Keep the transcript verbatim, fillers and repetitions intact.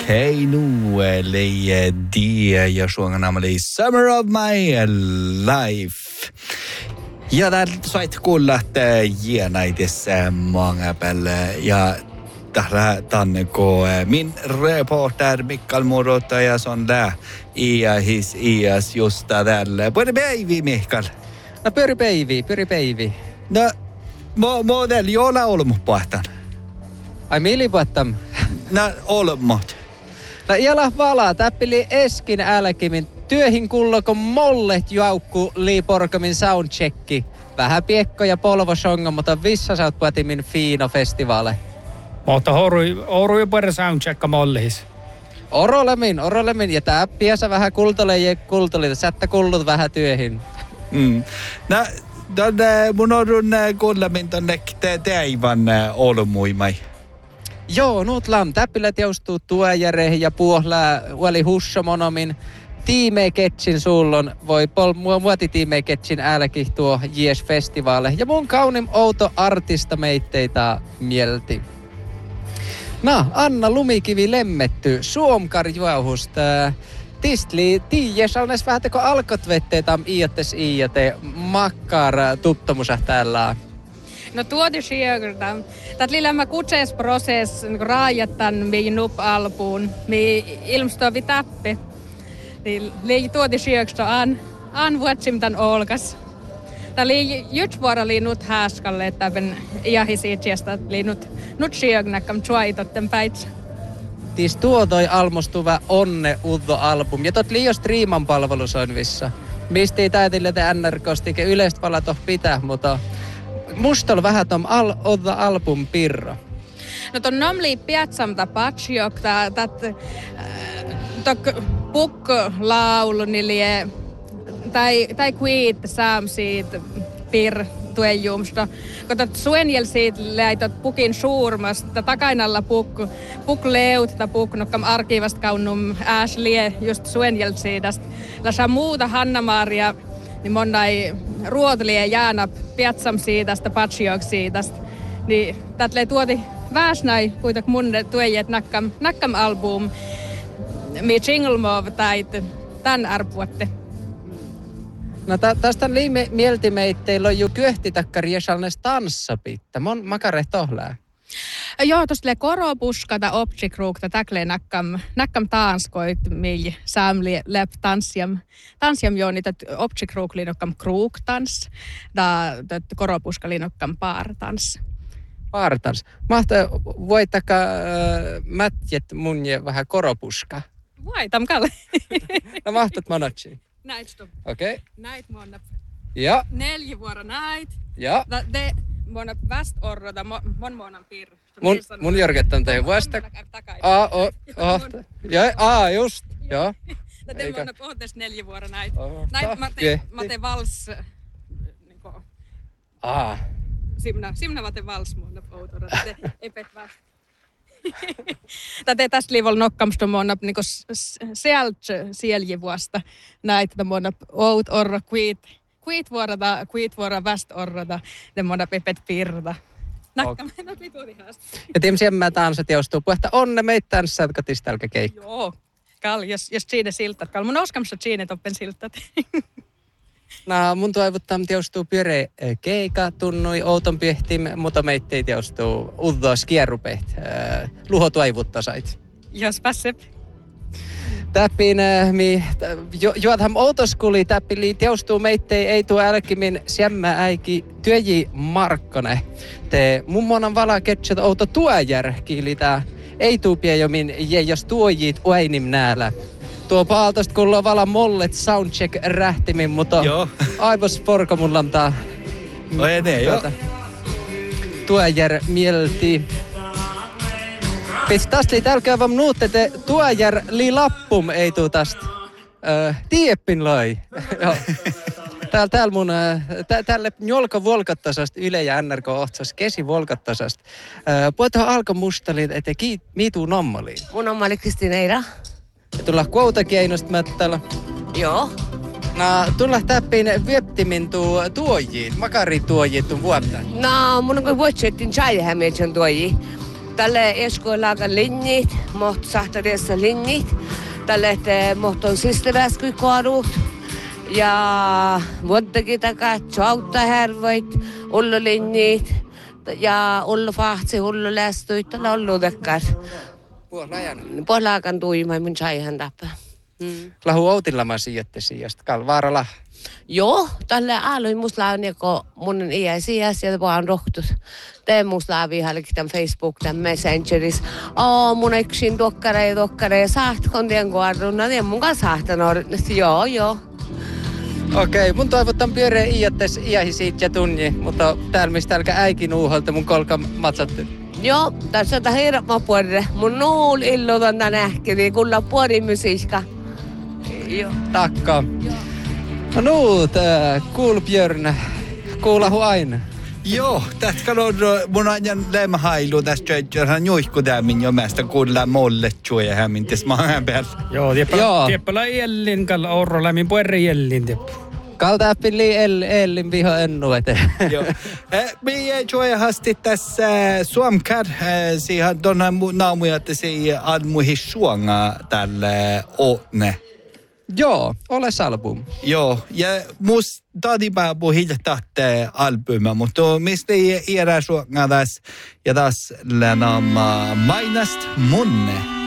Keinu leie die ja suongana oli Summer of My Life. Ja täällä sait kuulla jänaitessä många päälle ja tällä tänne ko min reporter Mikael Murota ja son där ja his ias just täällä. Pyri päivi Mikael. No pyri päivi, pyri päivi. No mo model jolla olmu pohtan. Ai mili pohtam. No olmot. No iala vala täppili eskin älkimin työhin kulloko mollet jaukku liiporkamin soundchecki. Vähän piekko ja polvosonga, mutta vissa sä oot puhutimin fiino festivaale. Mutta horui, horui per soundchecka mollihis. Orolemin, orolemin. Ja tää piäsä vähän kultoleje kultolita. Sättä kullut vähän työhin. Mm. No, tonne mun odun kuulemin tonne teivän olmuimai. Joo, nuut lam. Täppilät joustuu tuojäreen ja puohlää uoli hussomonomin. Tiime Ketsin sullon voi pol muoti Tiime Ketsin älki tuo Jes Festivaale. Ja mun kaunim outo artista meitteitä mielti. No, Anna Lumikivi lemmetty Suomkarjuahusta. Tistli tiijes alnes vähän teko alkot vetteetam iiattes iiate makkar tuttomusa täällä. No tuoti sieltä. Tät lillämä kutsesproses raajattan mi nup-alpuun. Mi ilmstovi tappe. Lii tuoti sieltä an, an vuotsim tän olkas. Tää lii jutsvuora lii nut haaskalle, että ben jahisiitsiästä lii nut, nut sieltä tsuaitotten päitsä. Tis tuo toi almostuva Onne Uddo album. Ja tot liio striiman palvelusoinvissa. Misti täytille te N R K:sti, ke yleistä pala pitää, mutta musta on vähän tom al, Uddo album pirro. No ton nomli piatsamta patsiok, tät tok puk-laulu nilie, tai, tai kuit saam siitä pir tuejumsta. Kun tot suenjel siitä läitot pukin suurmasta, takainalla puk, puk leut, ta puk nokkam arkivast kaunum ääslie just suenjel siidast. Lasa muuta Hanna-Maria, niin monnai ruotelie jäänä piatsam siidasta, patsiok siidast. Niin tätle tuoti väsnai kuitenk mun tuejet nakkam, nakkam album. Mi jingle tai tän arpuotte. No tä, tästä liime mieltimeitteillä on jo kyöhtitakkari ja salnes tanssapitta. Mon makare tohlää. Joo, tosta koropuskata optikruukta täklee nakkam, nakkam taanskoit mil saamli läp tanssiam. Tanssiam joo niitä optikruuk liinokkam kruuktans. Da koropuska liinokkam paartans. Paartans. Mahtaa voitaka äh, mätjet munje vähän koropuska. Voitam kalle. No mahtat monatsiin. Näit stop. Okei. Okay. Näit monna. Ja. Neljä vuoro näit. Ja. Da, de monna väst orrota mon monan piir. Mun, mun jorgettan tein vasta. Aa, o, o. Ja, aa, just. Joo. Da de monna pohtes neljä vuoro näit. Oh, näit mä te, mä te vals niinku. Aa. Simna, simna mä te vals monna outora. Te epet väst. Tätä tästä liivalla nokkamsta monna niinku sieltä sieljivuosta näitä monna out orro kuit kuit vuorota kuit vuora väst orrota de monna pepet pirta. Nakka mä en oli tuoli haast. Ja tiimsiä mä tanssat joustuu puhetta onne meitä tanssat katistälkä keikka. Joo. Kal jos jos siinä siltat kal mun oskamassa siinä toppen siltat. No mun toivottaa teostuu pyöre keika tunnui outon piehtim, mutta meitä ei teostuu uddo skierrupeet. Luho toivottaa sait. Jos pääsee. Täppin mi jo joadham outoskuli täppili teostuu meitä ei tuo älkimin siemmä äiki työji Markkone. Te mummonan vala ketset outo tuojär kiilitä. Ei tuupia jomin je jos tuojit uainim näällä. Tuo paaltosta kuuluu vala mollet soundcheck rähtimin, mutta aivos porko mun lantaa. No ei joo. Tuojär mielti. Pits tästä li tälkää vam nuutte te tuojär li lappum ei tuu tästä. Öö, tieppin loi. Täällä tääl mun, tä, tälle njolka volkattasast Yle ja N R K ohtsas kesi volkattasast. Öö, Puhutaan alko mustali, ette kiit miituu nommaliin. Mun on oli Kristiina Eira. Ja tulla kuotakeinosta mättällä. Joo. No, tulla täppiin vieptimin tuu tuojiin, makarituojiin tuu vuotta. No, mun on vuotsettin chai hämeen tuoji. Tälle eskoilakan linjit, mot sahtariessa linjit. Tälle, että mot on sisteräsky koarut. Ja vuottakin takaa tjautta härvoit, ullulinjit. Ja ullu fahtsi, hullu lästuit, tällä ollu tekkar. Puohlajan. Puohlaakan tuima, mun saihan tappa. Mm. Lahu outillama sijoitte sijasta. Kalvaarala. Joo, tälle aloin musta launi, kun mun iäsi ja vaan rohtus. Tee musta laavi halki tämän Facebook, tämän Messengeris. Oo, mun yksin tokkare ja tokkare. Saatkon tien kuorruna, tien mun kanssa saahtan ordet. Joo, joo. Okei, mun toivotan pyöreä iättes iähi siitä ja tunni, mutta täällä mistä älkää äikin uuholta mun kolka matsattu. Joo, tässä on hirma puolelle. Mun nuul illuton tän ähkiri, kulla puoli musiikka. Joo. Takka. No nuut, äh, kuul Björn, kuulahu aina. Joo, tästä kalon mun ajan lämhailu tästä jöjjärhän juihku tämmin jo mästä kuulla molle tjuja hämmin tes maahan päällä. Joo, Joo. tieppälä jellin kalla orro lämmin puerri jellin tieppu. Kaltaappi lii el, ellin viho ennu eteen. Joo. Mie tjuja hasti tässä suomkar, siihen tuonne naamuja, että se admuhi suonga tälle åtne. Joo, oles album. Joo, ja mus tadipa puhita tahte albuma, mutta mistä ei erää suonga tässä ja taas länama mainast munne.